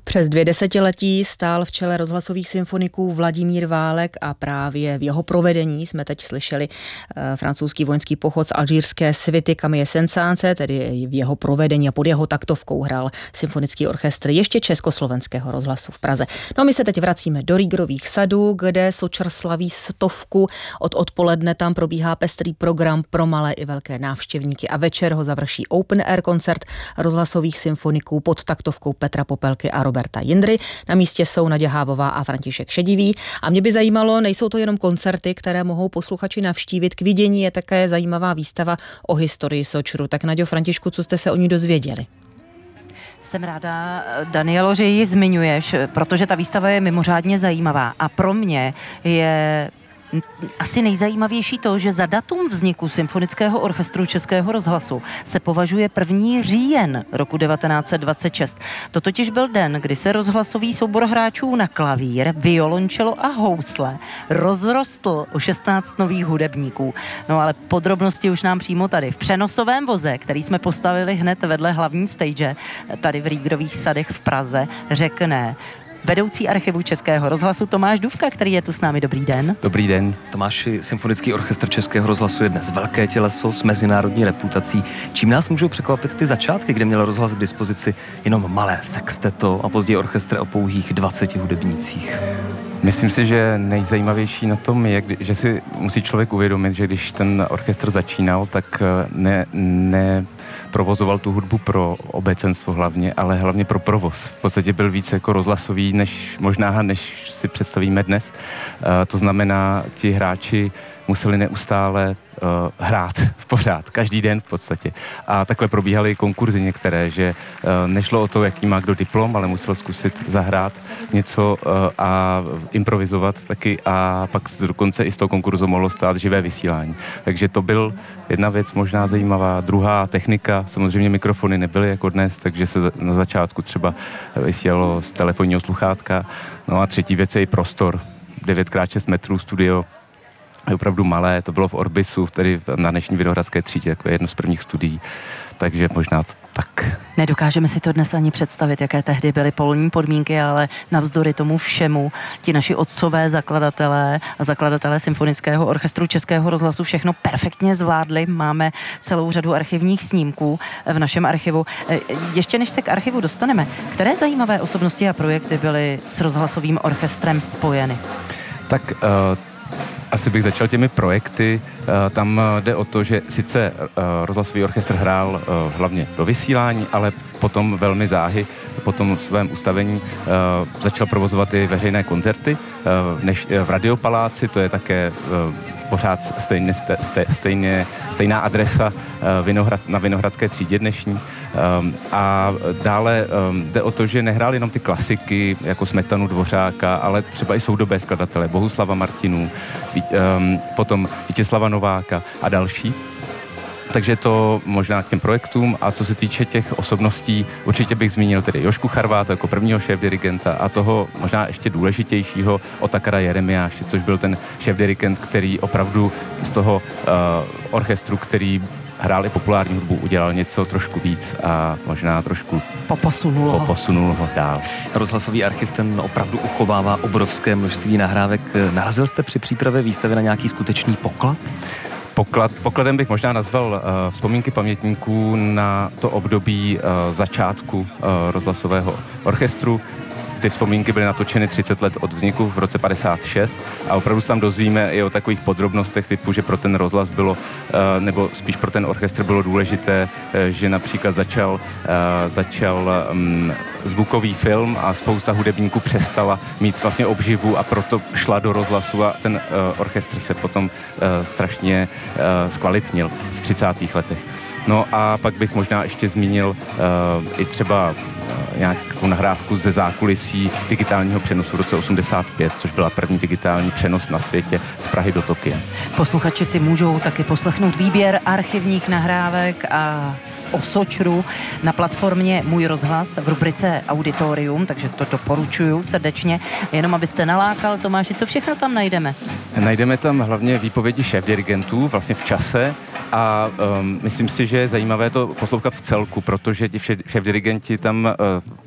Přes 2 desetiletí stál v čele rozhlasových symfoniků Vladimír Válek a právě v jeho provedení jsme teď slyšeli francouzský vojenský pochod z alžírské svity Camille Saint-Saëns, tedy v jeho provedení a pod jeho taktovkou hrál symfonický orchestr ještě Československého rozhlasu v Praze. No a my se teď vracíme do Rýgrových sadů, kde Sočr slaví 100. Od odpoledne tam probíhá pestrý program pro malé i velké návštěvníky a večer ho završí open air koncert rozhlasových symfoniků pod taktovkou Petra Popelky a Roberta Jindry. Na místě jsou Naděja Hávová a František Šedivý. A mě by zajímalo, nejsou to jenom koncerty, které mohou posluchači navštívit. K vidění je také zajímavá výstava o historii Sočru. Tak Naďo, Františku, co jste se o ní dozvěděli? Jsem ráda, Danielo, že ji zmiňuješ, protože ta výstava je mimořádně zajímavá a pro mě je asi nejzajímavější to, že za datum vzniku Symfonického orchestru Českého rozhlasu se považuje 1. říjen roku 1926. To totiž byl den, kdy se rozhlasový soubor hráčů na klavír, violončelo a housle rozrostl o 16 nových hudebníků. No ale podrobnosti už nám přímo tady v přenosovém voze, který jsme postavili hned vedle hlavní stage, tady v Rýgrových sadech v Praze, řekne vedoucí archivu Českého rozhlasu Tomáš Dufka, který je tu s námi. Dobrý den. Dobrý den. Tomáši, Symfonický orchestr Českého rozhlasu je dnes velké těleso s mezinárodní reputací. Čím nás můžou překvapit ty začátky, kde měl rozhlas k dispozici jenom malé sexteto a později orchestr o pouhých 20 hudebnících? Myslím si, že nejzajímavější na tom je, že si musí člověk uvědomit, že když ten orchestr začínal, tak provozoval tu hudbu pro obecenstvo hlavně, ale hlavně pro provoz. V podstatě byl víc jako rozhlasový, než si představíme dnes. To znamená, ti hráči museli neustále hrát pořád, každý den v podstatě. A takhle probíhaly konkurzy některé, že nešlo o to, jaký má kdo diplom, ale musel zkusit zahrát něco a improvizovat taky a pak dokonce i z toho konkurzu mohlo stát živé vysílání. Takže to byl jedna věc možná zajímavá. Druhá technika, samozřejmě mikrofony nebyly jako dnes, takže se na začátku třeba vysílalo z telefonního sluchátka. No a třetí věc je i prostor. 9x6 metrů studio. Je opravdu malé, to bylo v Orbisu, tedy na dnešní Vinohradské třídě, jako jedno z prvních studií, takže možná tak. Nedokážeme si to dnes ani představit, jaké tehdy byly polní podmínky, ale navzdory tomu všemu ti naši otcové zakladatelé a zakladatelé Symfonického orchestru Českého rozhlasu všechno perfektně zvládli. Máme celou řadu archivních snímků v našem archivu. Ještě než se k archivu dostaneme, které zajímavé osobnosti a projekty byly s rozhlasovým orchestrem spojeny? Tak asi bych začal těmi projekty. Tam jde o to, že sice rozhlasový orchestr hrál hlavně do vysílání, ale potom velmi záhy po tom svém ustavení začal provozovat i veřejné koncerty. V Radiopaláci, to je také pořád stejná adresa na Vinohradské třídě dnešní. A dále jde o to, že nehrál jenom ty klasiky jako Smetanu, Dvořáka, ale třeba i soudobé skladatele, Bohuslava Martinů, potom Vítězslava Nováka a další. Takže to možná k těm projektům a co se týče těch osobností, určitě bych zmínil tedy Jožku Charváta jako prvního šéfdirigenta a toho možná ještě důležitějšího Otakara Jeremiáše, což byl ten šéfdirigent, který opravdu z toho orchestru, který hrál i populární hudbu, udělal něco trošku víc a možná trošku poposunul ho dál. Rozhlasový archiv ten opravdu uchovává obrovské množství nahrávek. Narazil jste při přípravě výstavy na nějaký skutečný poklad? Pokladem bych možná nazval vzpomínky pamětníků na to období začátku rozhlasového orchestru. Ty vzpomínky byly natočeny 30 let od vzniku v roce 56 a opravdu se tam dozvíme i o takových podrobnostech typu, že pro ten rozhlas bylo, nebo spíš pro ten orchestr bylo důležité, že například začal zvukový film a spousta hudebníků přestala mít vlastně obživu a proto šla do rozhlasu a ten orchestr se potom strašně zkvalitnil v 30. letech. No a pak bych možná ještě zmínil i třeba nějakou nahrávku ze zákulisí digitálního přenosu v roce 85, což byla první digitální přenos na světě z Prahy do Tokia. Posluchači si můžou taky poslechnout výběr archivních nahrávek a o Sočru na platformě Můj rozhlas v rubrice Auditorium, takže to doporučuju srdečně. Jenom abyste nalákal, Tomáši, co všechno tam najdeme? Najdeme tam hlavně výpovědi šéfdirigentů vlastně v čase a myslím si, že je zajímavé to poslouchat v celku, protože ti šéfdirigenti tam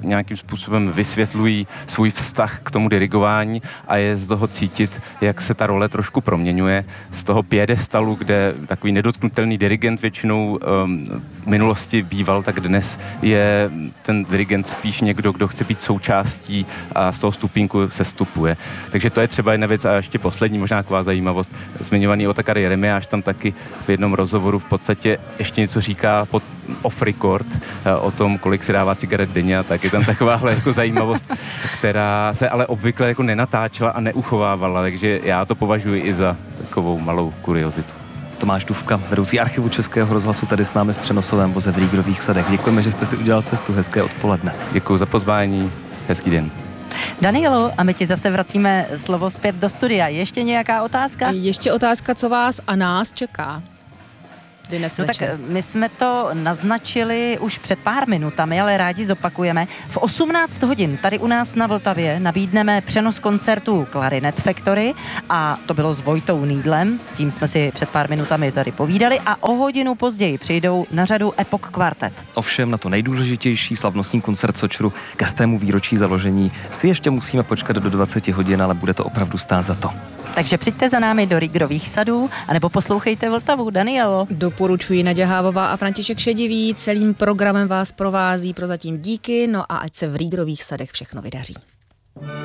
nějakým způsobem vysvětlují svůj vztah k tomu dirigování a je z toho cítit, jak se ta role trošku proměňuje z toho piedestalu, kde takový nedotknutelný dirigent většinou v minulosti býval, tak dnes je ten dirigent spíš někdo, kdo chce být součástí a z toho stupínku se stupuje. Takže to je třeba jedna věc a ještě poslední možná taková zajímavost. Zmiňovaný Otakar Jeremiáš tam taky v jednom rozhovoru v podstatě ještě něco říká off record o tom, kolik si dává cigaret denně, tak je tam takováhle jako zajímavost, která se ale obvykle jako nenatáčela a neuchovávala, takže já to považuji i za takovou malou kuriozitu. Tomáš Dufka, vedoucí archivu Českého rozhlasu, tady s námi v přenosovém voze v Rýgrových sadech. Děkujeme, že jste si udělal cestu. Hezké odpoledne. Děkuji za pozvání. Hezký den. Danielo, a my ti zase vracíme slovo zpět do studia. Ještě nějaká otázka? Ještě otázka, co vás a nás čeká. No tak my jsme to naznačili už před pár minutami, ale rádi zopakujeme. V 18 hodin tady u nás na Vltavě nabídneme přenos koncertu Clarinet Factory a to bylo s Vojtou Nýdlem, s tím jsme si před pár minutami tady povídali a o hodinu později přijdou na řadu Epoch Quartet. Ovšem na to nejdůležitější slavnostní koncert Sočru ke 100. výročí založení si ještě musíme počkat do 20 hodin, ale bude to opravdu stát za to. Takže přijďte za námi do Rýgrových sadů, anebo poslouchejte Vltavu. Danielo. Doporučuji Naďa Hávová a František Šedivý. Celým programem vás provází prozatím díky, no a ať se v Rýgrových sadech všechno vydaří.